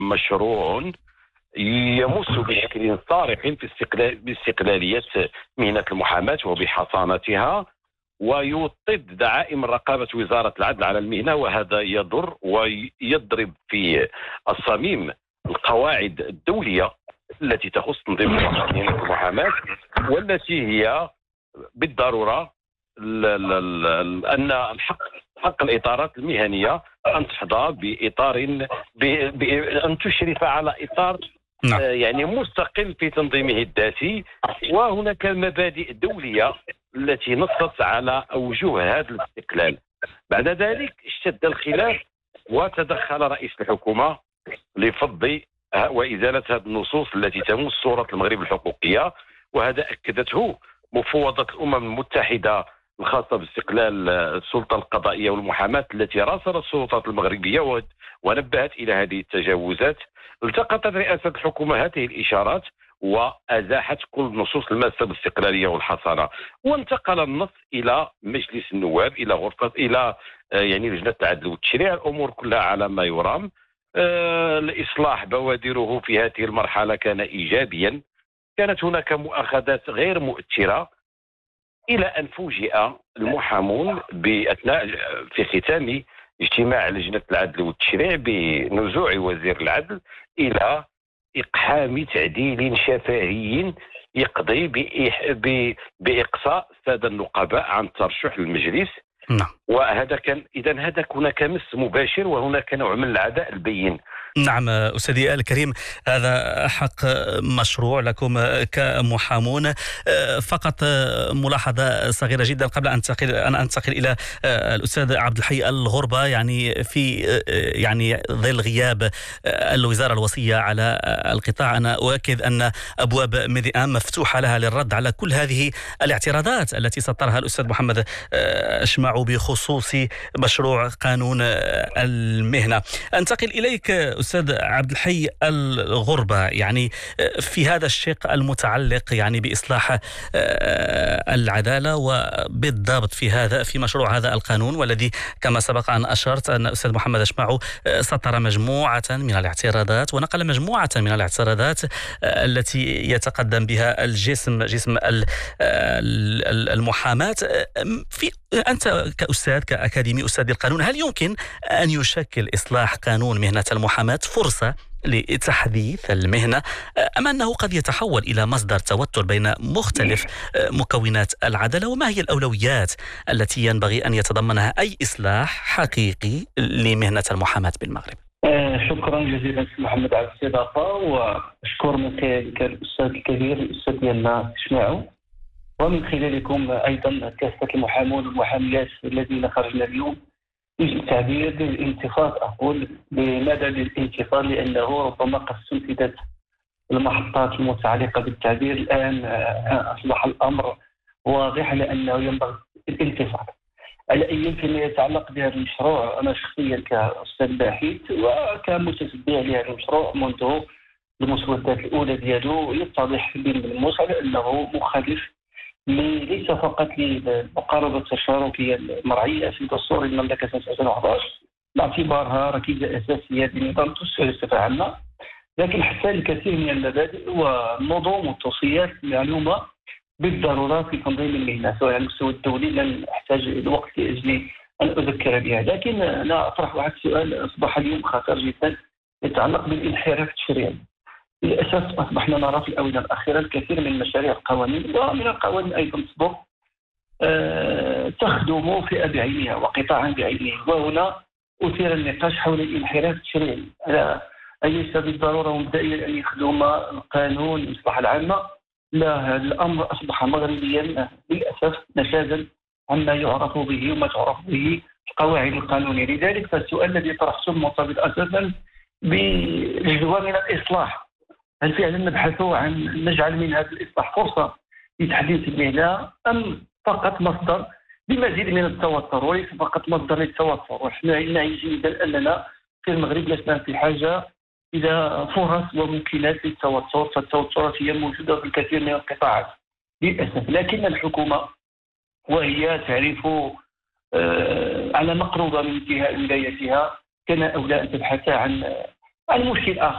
مشروع يمس بشكل صارخ في باستقلالية مهنة المحاماة وبحصانتها، ويوطد دعائم رقابة وزارة العدل على المهنة، وهذا يضر ويضرب في الصميم القواعد الدولية التي تخص تنظيم مهنة المحاماة، والتي هي بالضرورة أن حق الإطارات المهنية أن تحظى بإطار أن تشرف على إطار يعني مستقل في تنظيمه الذاتي. وهناك مبادئ دولية التي نصت على أوجه هذا الاستقلال. بعد ذلك اشتد الخلاف وتدخل رئيس الحكومة لفض وإزالة هذه النصوص التي تمس صورة المغرب الحقوقية، وهذا أكدته مفوضة الأمم المتحدة الخاصة باستقلال السلطة القضائية والمحاماة التي راسلت السلطات المغربية ونبهت إلى هذه التجاوزات. التقطت رئاسة الحكومة هذه الإشارات وأزاحت كل نصوص الماسة بالاستقلالية والحصانة، وانتقل النص إلى مجلس النواب، إلى غرفة، إلى يعني لجنة العدل والتشريع. الأمور كلها على ما يرام. الإصلاح بوادره في هذه المرحلة كان إيجابيا، كانت هناك مؤاخذات غير مؤثرة، إلى أن فوجئ المحامون بأثناء في ختام اجتماع لجنة العدل والتشريع بنزوع وزير العدل إلى إقحام تعديل شفهي يقضي بإقصاء السادة النقباء عن الترشح للمجلس. وهذا كان هذا هناك مس مباشر، وهناك نوع من العداء البين. نعم أستاذي الكريم، هذا حق مشروع لكم كمحامون. فقط ملاحظة صغيرة جدا قبل أن أنتقل إلى الأستاذ عبد الحي الغربة. يعني في ظل غياب الوزارة الوصية على القطاع، أنا أؤكد أن أبواب ميديام مفتوحة لها للرد على كل هذه الاعتراضات التي سطرها الأستاذ محمد أشمع بخصوص مشروع قانون المهنة. أنتقل إليك أستاذ عبد الحي الغربة، يعني في هذا الشق المتعلق يعني بإصلاح العدالة، وبالضبط في مشروع هذا القانون، والذي كما سبق أن أشرت أن الأستاذ محمد أشمع سطر مجموعة من الاعتراضات ونقل مجموعة من الاعتراضات التي يتقدم بها جسم المحاماة. أنت كأستاذ كأكاديمي أستاذ القانون، هل يمكن أن يشكل إصلاح قانون مهنة المحاماة فرصة لتحديث المهنة، أم أنه قد يتحول إلى مصدر توتر بين مختلف مكونات العدالة؟ وما هي الأولويات التي ينبغي أن يتضمنها أي إصلاح حقيقي لمهنة المحاماة بالمغرب؟ شكرا جزيلا محمد على الاستضافة، وأشكر من خلالك الأستاذ الكبير الأستاذ ديالنا أشمعوا، ومن خلالكم أيضا كافة المحامون والمحاميات الذين خرجنا اليوم. يجب التعبير للانتفاض، أقول لماذا للانتفاض؟ لأنه ربما قد استنفذت المحطات المتعلقة بالتعبير. الآن أصبح الأمر واضح لأنه ينبغي الانتفاض. على أي فيما يتعلق بهذا المشروع، أنا شخصيا كأستاذ باحث وكمتتبع لهذا المشروع منذ المسودات الأولى ديالو، يتضح بالموصل أنه مخالف ليس فقط لمقاربة التشاركية المرعية في دستور المملكة سنة 2011 باعتبارها ركيزة أساسية لنظام التوسع الاستفاء عنا، لكن حتى الكثير من المبادئ والنظم والتوصيات المعلومة بالضرورة في تنظيم المهنة سواء على المستوى الدولي. لن أحتاج الوقت لأجل أن أذكر بها، لكن أنا أطرح واحد السؤال أصبح اليوم خطير جدا يتعلق بالانحراف التشريعي. للأسف أصبحنا نرى في الآونة الأخيرة الكثير من مشاريع القوانين ومن القوانين أيضا تصدر تخدم فئة بعينها وقطاعا بعينه، وهنا أثير النقاش حول الانحراف التشريعي. أليس بالضرورة مبدئيا أن يخدم القانون الإصلاح العامة؟ لا، هذا الأمر أصبح مغربيا للأسف نشازا عما يعرف به وما تعرف به القواعد القانونية. لذلك فالسؤال الذي طرحته مرتبط أساسا بالجواب من الإصلاح. هل فعلا نبحث عن نجعل من هذا الإصلاح فرصة لتحديث المهنة، أم فقط مصدر لمزيد من التوتر وليس فقط مصدر للتوتر؟ ونحن نعي جيدا أننا في المغرب لسنا في حاجة إلى فرص وممكنات للتوتر، فالتوترات هي موجودة في الكثير من القطاعات للأسف. لكن الحكومة وهي تعرف على مقربة من انتهاء ولايتها كان أولى أن تبحث عن مشكل آخر.